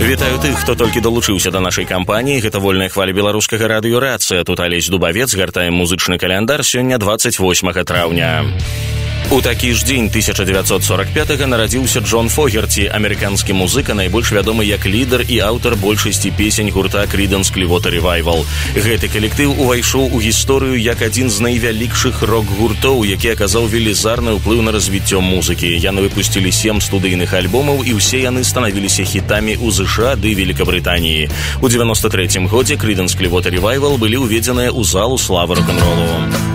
Вітаю тых, хто толькі далучыўся да нашай кампаніі. Гэта вольная хваля беларускага радыёрацыя. Тут Алесь Дубавец, гартаем музычны каляндар. Сёння 28 траўня. У такі ж дзень 1945-га нарадзіўся Джон Фогерці, амерыканскі музыка, найбольш вядомы як лідар і аўтар большасці песень гурта Creedence Clearwater Revival. Гэты калектыў увайшоў у гісторыю як адзін з найвялікшых рок-гуртоў, які аказаў велізарны ўплыў на развіццё музыкі. Яны выпусцілі 7 студыйных альбомаў, і ўсе яны станавіліся хітамі ў ЗША ды Великабрытаніі. У 93-м годзе Creedence Clearwater Revival былі ўведзеныя ў залу славы рок-н-ролу.